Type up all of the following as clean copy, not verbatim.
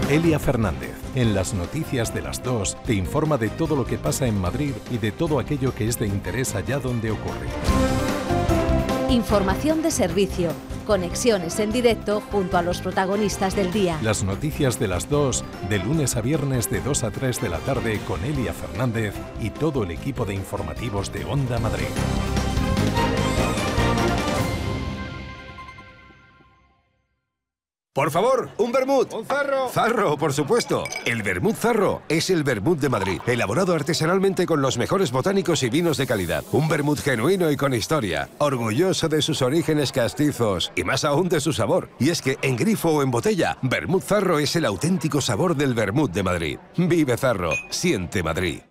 Elia Fernández, en las noticias de las 2, te informa de todo lo que pasa en Madrid y de todo aquello que es de interés allá donde ocurre. Información de servicio, conexiones en directo junto a los protagonistas del día. Las noticias de las 2, de lunes a viernes de 2 a 3 de la tarde con Elia Fernández y todo el equipo de informativos de Onda Madrid. Por favor, un vermut. ¡Un Zarro! Zarro, por supuesto. El vermut Zarro es el vermut de Madrid, elaborado artesanalmente con los mejores botánicos y vinos de calidad. Un vermut genuino y con historia, orgulloso de sus orígenes castizos y más aún de su sabor. Y es que en grifo o en botella, vermut Zarro es el auténtico sabor del vermut de Madrid. Vive Zarro, siente Madrid.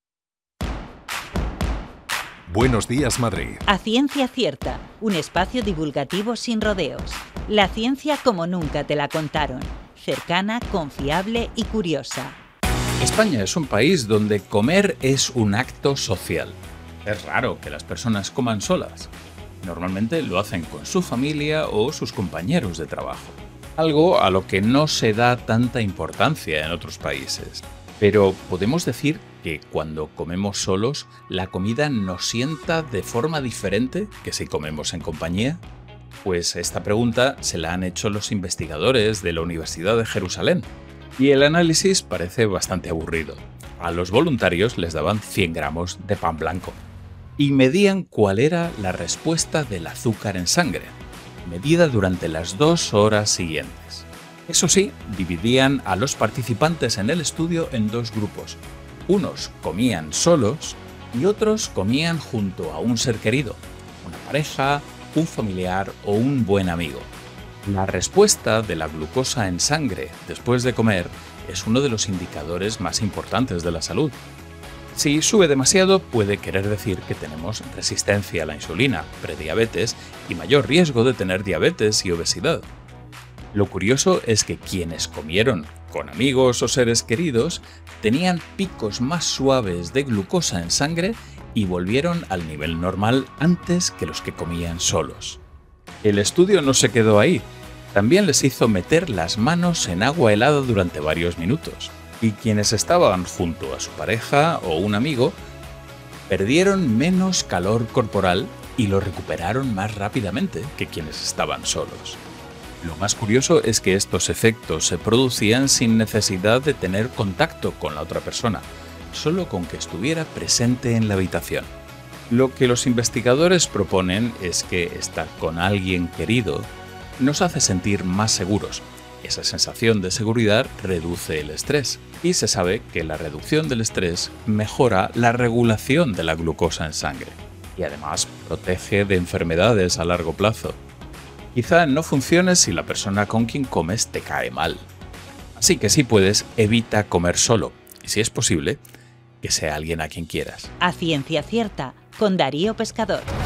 Buenos días, Madrid. A Ciencia Cierta, un espacio divulgativo sin rodeos. La ciencia como nunca te la contaron. Cercana, confiable y curiosa. España es un país donde comer es un acto social. Es raro que las personas coman solas. Normalmente lo hacen con su familia o sus compañeros de trabajo. Algo a lo que no se da tanta importancia en otros países. Pero podemos decir que cuando comemos solos, la comida nos sienta de forma diferente que si comemos en compañía. Pues esta pregunta se la han hecho los investigadores de la Universidad de Jerusalén. Y el análisis parece bastante aburrido. A los voluntarios les daban 100 gramos de pan blanco. Y medían cuál era la respuesta del azúcar en sangre, medida durante las 2 horas siguientes. Eso sí, dividían a los participantes en el estudio en 2 grupos. Unos comían solos y otros comían junto a un ser querido, una pareja, un familiar o un buen amigo. La respuesta de la glucosa en sangre después de comer es uno de los indicadores más importantes de la salud. Si sube demasiado, puede querer decir que tenemos resistencia a la insulina, prediabetes y mayor riesgo de tener diabetes y obesidad. Lo curioso es que quienes comieron con amigos o seres queridos tenían picos más suaves de glucosa en sangre y volvieron al nivel normal antes que los que comían solos. El estudio no se quedó ahí. También les hizo meter las manos en agua helada durante varios minutos. Y quienes estaban junto a su pareja o un amigo perdieron menos calor corporal y lo recuperaron más rápidamente que quienes estaban solos. Lo más curioso es que estos efectos se producían sin necesidad de tener contacto con la otra persona, solo con que estuviera presente en la habitación. Lo que los investigadores proponen es que estar con alguien querido nos hace sentir más seguros. Esa sensación de seguridad reduce el estrés y se sabe que la reducción del estrés mejora la regulación de la glucosa en sangre y además protege de enfermedades a largo plazo. Quizá no funcione si la persona con quien comes te cae mal. Así que si puedes, evita comer solo y si es posible, que sea alguien a quien quieras. A Ciencia Cierta, con Darío Pescador.